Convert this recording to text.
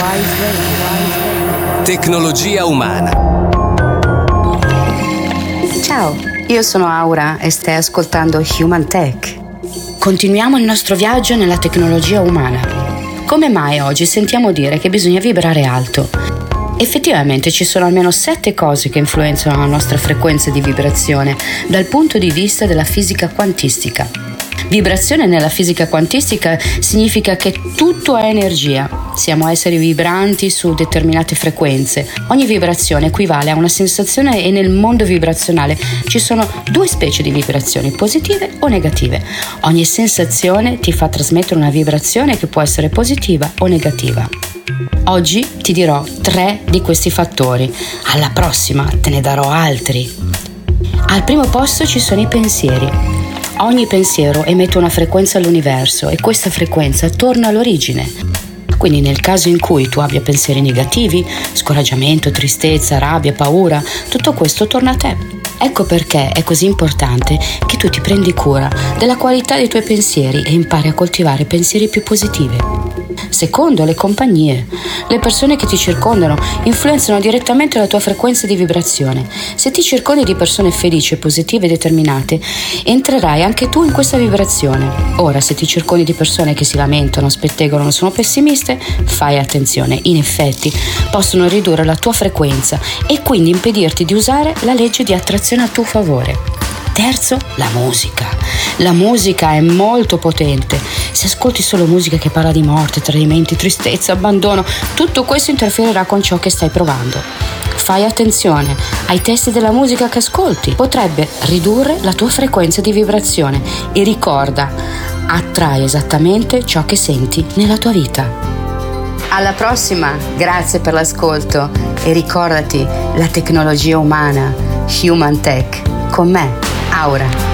Tecnologia umana. Ciao, io sono Aura e stai ascoltando Human Tech. Continuiamo il nostro viaggio nella tecnologia umana. Come mai oggi sentiamo dire che bisogna vibrare alto? Effettivamente ci sono almeno 7 cose che influenzano la nostra frequenza di vibrazione dal punto di vista della fisica quantistica. Vibrazione nella fisica quantistica significa che tutto è energia. Siamo esseri vibranti su determinate frequenze. Ogni vibrazione equivale a una sensazione e nel mondo vibrazionale ci sono 2 specie di vibrazioni, positive o negative. Ogni sensazione ti fa trasmettere una vibrazione che può essere positiva o negativa. Oggi ti dirò 3 di questi fattori. Alla prossima te ne darò altri. Al primo posto ci sono i pensieri. Ogni pensiero emette una frequenza all'universo e questa frequenza torna all'origine. Quindi nel caso in cui tu abbia pensieri negativi, scoraggiamento, tristezza, rabbia, paura, tutto questo torna a te. Ecco perché è così importante che tu ti prendi cura della qualità dei tuoi pensieri e impari a coltivare pensieri più positivi. Secondo, le compagnie. Le persone che ti circondano influenzano direttamente la tua frequenza di vibrazione. Se ti circondi di persone felici, positive e determinate, entrerai anche tu in questa vibrazione. Ora, se ti circondi di persone che si lamentano, spettegolano, sono pessimiste, fai attenzione. In effetti, possono ridurre la tua frequenza e quindi impedirti di usare la legge di attrazione a tuo favore. Terzo, la musica. La musica è molto potente. Se ascolti solo musica che parla di morte, tradimenti, tristezza, abbandono, tutto questo interferirà con ciò che stai provando. Fai attenzione ai testi della musica che ascolti. Potrebbe ridurre la tua frequenza di vibrazione e ricorda, attrai esattamente ciò che senti nella tua vita. Alla prossima, grazie per l'ascolto e ricordati la tecnologia umana, Human Tech, con me, Aura.